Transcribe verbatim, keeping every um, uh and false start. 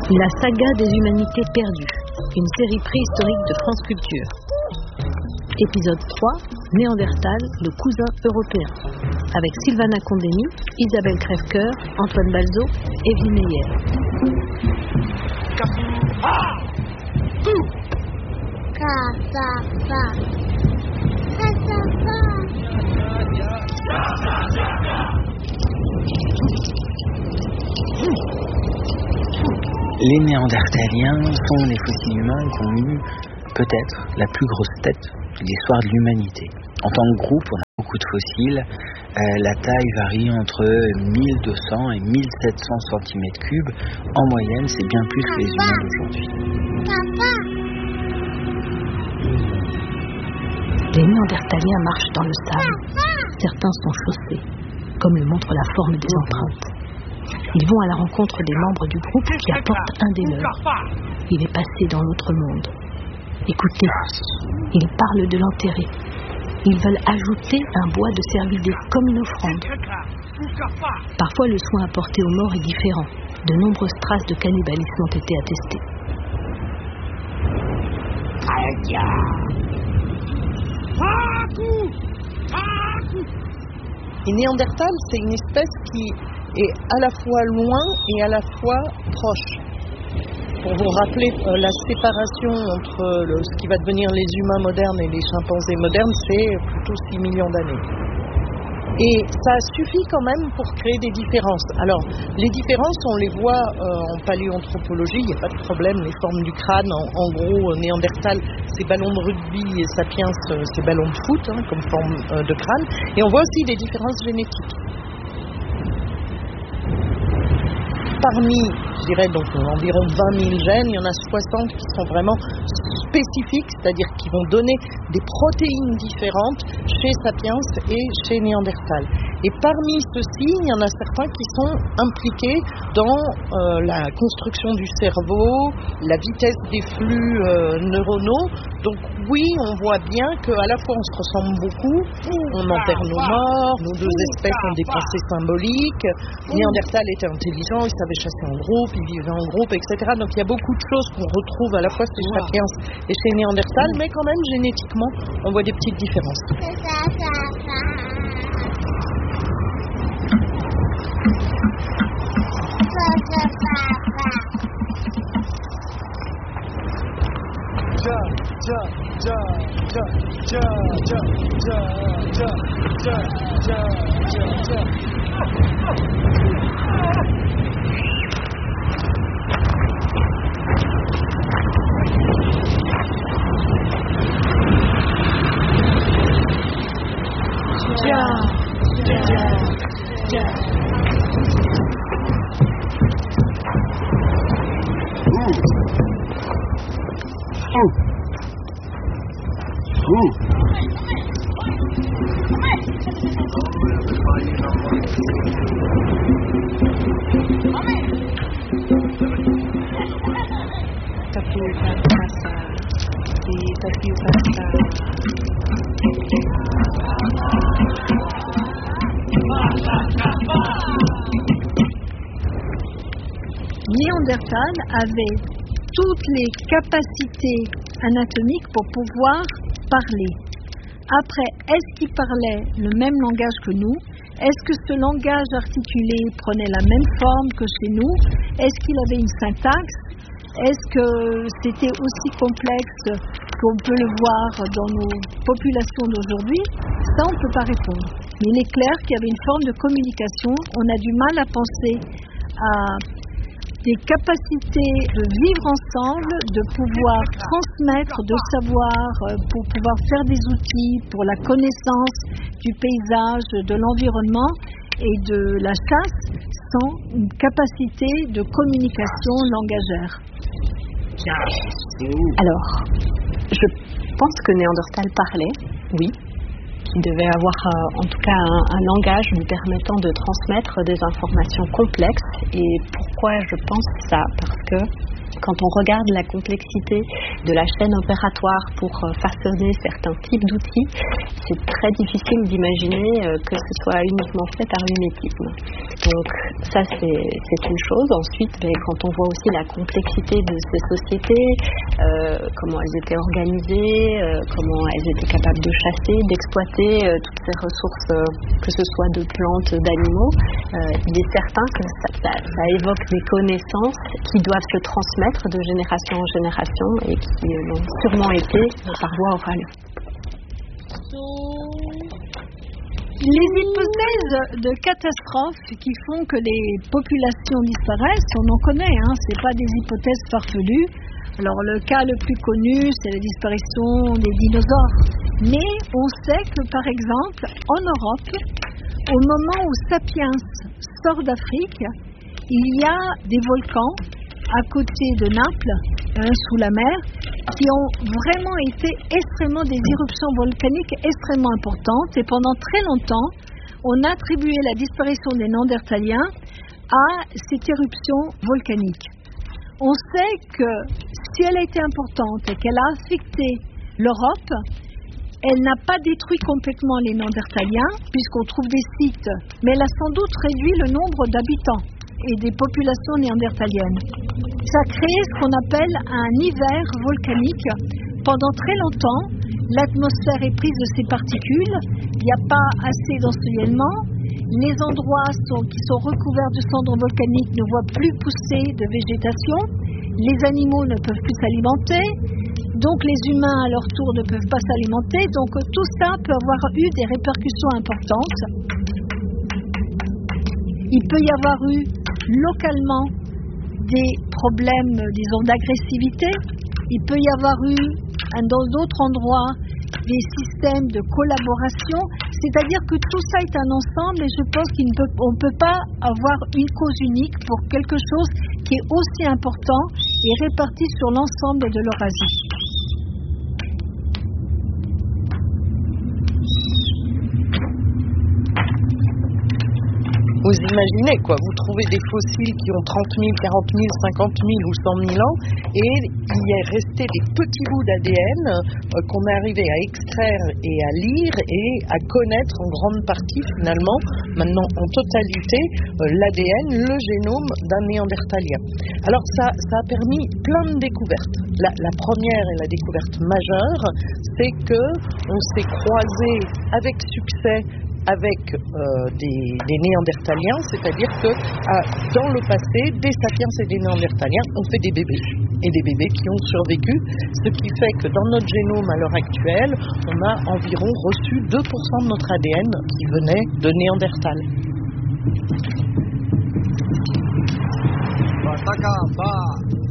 La saga des humanités perdues, une série préhistorique de France Culture. Épisode trois, Néandertal, le cousin européen. Avec Sylvana Condémy, Isabelle Crèvecoeur, Antoine Balzo, Evelyne Meyer. Les Néandertaliens sont les fossiles humains qui ont eu peut-être la plus grosse tête de l'histoire de l'humanité. En tant que groupe, on a beaucoup de fossiles. Euh, la taille varie entre mille deux cents et mille sept cents centimètres cubes. En moyenne, c'est bien plus que les humains d'aujourd'hui. Les Néandertaliens marchent dans le sable. Certains sont chaussés, comme le montre la forme des empreintes. Ils vont à la rencontre des membres du groupe qui apportent un des leurs. Il est passé dans l'autre monde. Écoutez, ils parlent de l'enterrer. Ils veulent ajouter un bois de cervidés comme une offrande. Parfois, le soin apporté aux morts est différent. De nombreuses traces de cannibalisme ont été attestées. Et Néandertal, c'est une espèce qui est à la fois loin et à la fois proche. Pour vous rappeler, euh, la séparation entre le, ce qui va devenir les humains modernes et les chimpanzés modernes, c'est plutôt six millions d'années. Et ça suffit quand même pour créer des différences. Alors, les différences, on les voit euh, en paléoanthropologie, il n'y a pas de problème. Les formes du crâne, en, en gros, euh, Néandertal, c'est ballon de rugby, et Sapiens, euh, c'est ballon de foot, hein, comme forme euh, de crâne. Et on voit aussi des différences génétiques. Parmi, je dirais, donc environ vingt mille gènes, il y en a soixante qui sont vraiment spécifiques, c'est-à-dire qui vont donner des protéines différentes chez Sapiens et chez Néandertal. Et parmi ceux-ci, il y en a certains qui sont impliqués dans euh, la construction du cerveau, la vitesse des flux euh, neuronaux. Donc oui, on voit bien qu'à la fois on se ressemble beaucoup, on enterre nos morts, nos deux espèces ont des pensées symboliques, Néandertal était intelligent, il savait chasser en groupe, il vivait en groupe, et cetera. Donc il y a beaucoup de choses qu'on retrouve à la fois chez Sapiens et chez Néandertal, mais quand même génétiquement, on voit des petites différences. Néandertal avait toutes les capacités anatomiques pour pouvoir parler. Après, est-ce qu'il parlait le même langage que nous? Est-ce que ce langage articulé prenait la même forme que chez nous? Est-ce qu'il avait une syntaxe? Est-ce que c'était aussi complexe qu'on peut le voir dans nos populations d'aujourd'hui? Ça, on ne peut pas répondre. Mais il est clair qu'il y avait une forme de communication. On a du mal à penser à des capacités de vivre ensemble, de pouvoir transmettre, de savoir, pour pouvoir faire des outils pour la connaissance du paysage, de l'environnement et de la chasse sans une capacité de communication langagère. Alors, je pense que Néandertal parlait, oui. Il devait avoir euh, en tout cas un, un langage lui permettant de transmettre des informations complexes. Et pourquoi je pense ça? Parce que quand on regarde la complexité de la chaîne opératoire pour façonner certains types d'outils, c'est très difficile d'imaginer que ce soit uniquement fait par mimétisme. Donc ça c'est, c'est une chose. Ensuite, ben, quand on voit aussi la complexité de ces sociétés, euh, comment elles étaient organisées, euh, comment elles étaient capables de chasser, d'exploiter euh, toutes ces ressources, euh, que ce soit de plantes, d'animaux, euh, il est certain que ça, ça, ça évoque des connaissances qui doivent se transmettre de génération en génération et qui euh, l'ont sûrement été par voie orale. Les hypothèses de catastrophe qui font que les populations disparaissent, on en connaît, hein, c'est pas des hypothèses farfelues. Alors le cas le plus connu, c'est la disparition des dinosaures. Mais on sait que par exemple, en Europe, au moment où Sapiens sort d'Afrique, il y a des volcans à côté de Naples, hein, sous la mer, qui ont vraiment été extrêmement des éruptions volcaniques extrêmement importantes. Et pendant très longtemps, on a attribué la disparition des Néandertaliens à cette éruption volcanique. On sait que si elle a été importante et qu'elle a affecté l'Europe, elle n'a pas détruit complètement les Néandertaliens, puisqu'on trouve des sites, mais elle a sans doute réduit le nombre d'habitants et des populations néandertaliennes. Ça a créé ce qu'on appelle un hiver volcanique. Pendant très longtemps, l'atmosphère est prise de ces particules, il n'y a pas assez d'ensoleillement, les endroits sont, qui sont recouverts de cendres volcaniques ne voient plus pousser de végétation, les animaux ne peuvent plus s'alimenter, donc les humains à leur tour ne peuvent pas s'alimenter, donc tout ça peut avoir eu des répercussions importantes. Il peut y avoir eu localement des problèmes, disons, d'agressivité. Il peut y avoir eu, dans d'autres endroits, des systèmes de collaboration. C'est-à-dire que tout ça est un ensemble et je pense qu'on ne peut pas avoir une cause unique pour quelque chose qui est aussi important et réparti sur l'ensemble de l'Eurasie. Vous imaginez, quoi, vous trouvez des fossiles qui ont trente mille, quarante mille, cinquante mille ou cent mille ans et il y est resté des petits bouts d'A D N euh, qu'on est arrivé à extraire et à lire et à connaître en grande partie finalement, maintenant en totalité, euh, l'A D N, le génome d'un néandertalien. Alors ça, ça a permis plein de découvertes. La, la première et la découverte majeure, c'est que on s'est croisé avec succès avec euh, des, des néandertaliens, c'est-à-dire que euh, dans le passé, des sapiens et des néandertaliens ont fait des bébés, et des bébés qui ont survécu, ce qui fait que dans notre génome à l'heure actuelle, on a environ reçu deux pour cent de notre A D N qui venait de Néandertal. Bataka, ba.